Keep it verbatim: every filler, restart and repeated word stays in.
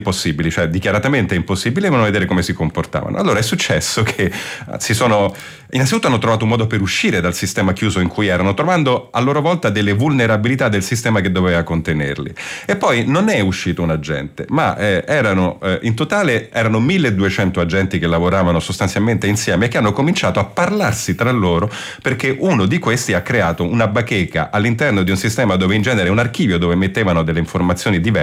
possibili, cioè dichiaratamente impossibili, volevano vedere come si comportavano. Allora è successo che si sono, innanzitutto hanno trovato un modo per uscire dal sistema chiuso in cui erano, trovando a loro volta delle vulnerabilità del sistema che doveva contenerli. E poi non è uscito un agente, ma eh, erano eh, in totale erano milleduecento agenti che lavoravano sostanzialmente insieme e che hanno cominciato a parlarsi tra loro, perché uno di questi ha creato una bacheca all'interno di un sistema dove in genere è un archivio dove mettevano delle informazioni diverse